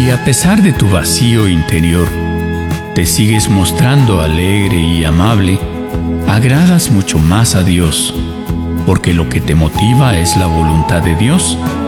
Si a pesar de tu vacío interior te sigues mostrando alegre y amable, agradas mucho más a Dios, porque lo que te motiva es la voluntad de Dios